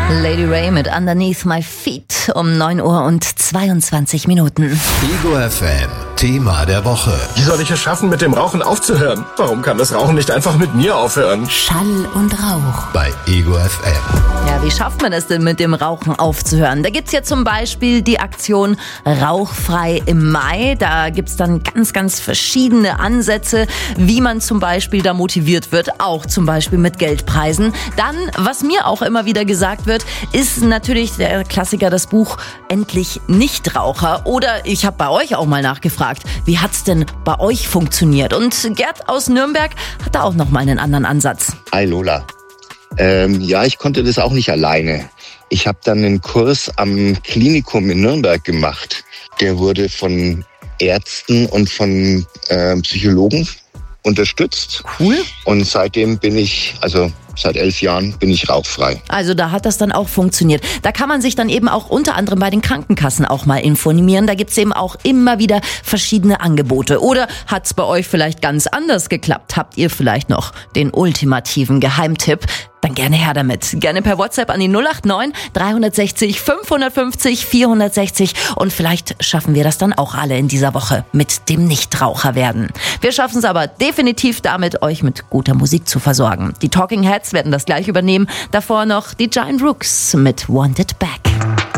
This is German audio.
Lady Ray mit Underneath My Feet um 9:22 Minuten. Ego FM, Thema der Woche. Wie soll ich es schaffen, mit dem Rauchen aufzuhören? Warum kann das Rauchen nicht einfach mit mir aufhören? Schall und Rauch. Bei Ego FM. Ja, wie schafft man es denn, mit dem Rauchen aufzuhören? Da gibt's ja zum Beispiel die Aktion Rauchfrei im Mai. Da gibt's dann ganz verschiedene Ansätze, wie man zum Beispiel da motiviert wird, auch zum Beispiel mit Geldpreisen. Dann, was mir auch immer wieder gesagt wird, ist natürlich der Klassiker, das Buch Endlich Nichtraucher. Oder ich habe bei euch auch mal nachgefragt, wie hat's denn bei euch funktioniert? Und Gerd aus Nürnberg hat da auch noch mal einen anderen Ansatz. Hi Lola. Ja, ich konnte das auch nicht alleine. Ich habe dann einen Kurs am Klinikum in Nürnberg gemacht. Der wurde von Ärzten und von Psychologen unterstützt. Cool. Und seitdem seit 11 Jahren bin ich rauchfrei. Also da hat das dann auch funktioniert. Da kann man sich dann eben auch unter anderem bei den Krankenkassen auch mal informieren. Da gibt's eben auch immer wieder verschiedene Angebote. Oder hat's bei euch vielleicht ganz anders geklappt? Habt ihr vielleicht noch den ultimativen Geheimtipp? Dann gerne her damit. Gerne per WhatsApp an die 089 360 550 460 und vielleicht schaffen wir das dann auch alle in dieser Woche mit dem Nichtraucher werden. Wir schaffen es aber definitiv damit, euch mit guter Musik zu versorgen. Die Talking Heads werden das gleich übernehmen. Davor noch die Giant Rooks mit Want It Back.